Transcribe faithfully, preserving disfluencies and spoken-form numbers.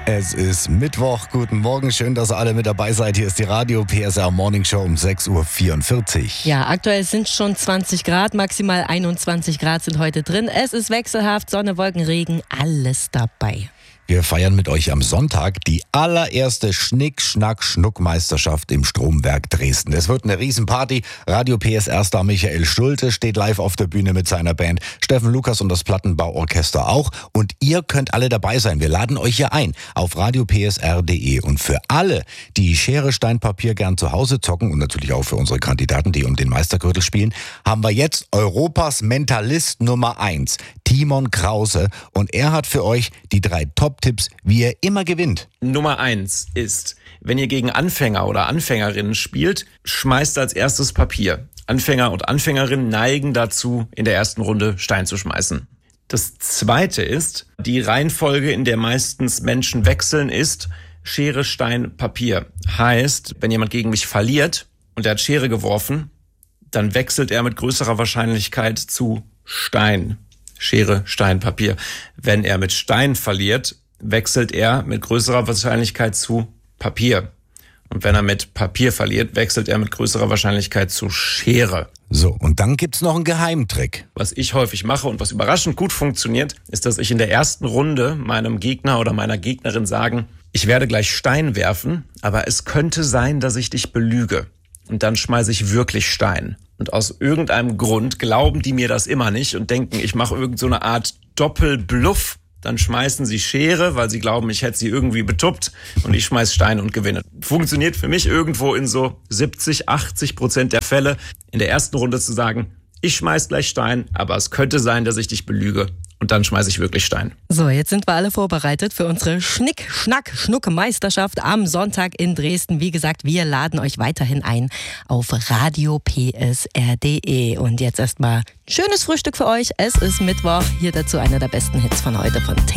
Es ist Mittwoch. Guten Morgen. Schön, dass ihr alle mit dabei seid. Hier ist die Radio P S R Morning Show um sechs Uhr vierundvierzig. Ja, aktuell sind schon zwanzig Grad, maximal einundzwanzig Grad sind heute drin. Es ist wechselhaft, Sonne, Wolken, Regen, alles dabei. Wir feiern mit euch am Sonntag die allererste Schnick-Schnack-Schnuck-Meisterschaft im Stromwerk Dresden. Es wird eine Riesenparty. Radio P S R-Star Michael Schulte steht live auf der Bühne mit seiner Band. Steffen Lukas und das Plattenbauorchester auch. Und ihr könnt alle dabei sein. Wir laden euch hier ein auf radio p s r punkt d e. Und für alle, die Schere, Stein, Papier gern zu Hause zocken und natürlich auch für unsere Kandidaten, die um den Meistergürtel spielen, haben wir jetzt Europas Mentalist Nummer eins, Timon Krause. Und er hat für euch die drei Top Tipps, wie ihr immer gewinnt. Nummer eins ist, wenn ihr gegen Anfänger oder Anfängerinnen spielt, schmeißt als erstes Papier. Anfänger und Anfängerinnen neigen dazu, in der ersten Runde Stein zu schmeißen. Das zweite ist, die Reihenfolge, in der meistens Menschen wechseln, ist Schere, Stein, Papier. Heißt, wenn jemand gegen mich verliert und er hat Schere geworfen, dann wechselt er mit größerer Wahrscheinlichkeit zu Stein. Schere, Stein, Papier. Wenn er mit Stein verliert, wechselt er mit größerer Wahrscheinlichkeit zu Papier. Und wenn er mit Papier verliert, wechselt er mit größerer Wahrscheinlichkeit zu Schere. So, und dann gibt's noch einen Geheimtrick. Was ich häufig mache und was überraschend gut funktioniert, ist, dass ich in der ersten Runde meinem Gegner oder meiner Gegnerin sagen, ich werde gleich Stein werfen, aber es könnte sein, dass ich dich belüge. Und dann schmeiße ich wirklich Stein. Und aus irgendeinem Grund glauben die mir das immer nicht und denken, ich mache irgend so eine Art Doppelbluff. Dann schmeißen sie Schere, weil sie glauben, ich hätte sie irgendwie betuppt und ich schmeiß Stein und gewinne. Funktioniert für mich irgendwo in so siebzig, achtzig Prozent der Fälle, in der ersten Runde zu sagen, ich schmeiß gleich Stein, aber es könnte sein, dass ich dich belüge. Und dann schmeiße ich wirklich Stein. So, jetzt sind wir alle vorbereitet für unsere Schnick-Schnack-Schnuck-Meisterschaft am Sonntag in Dresden. Wie gesagt, wir laden euch weiterhin ein auf radio p s r punkt d e. Und jetzt erstmal schönes Frühstück für euch. Es ist Mittwoch. Hier dazu einer der besten Hits von heute von Taylor.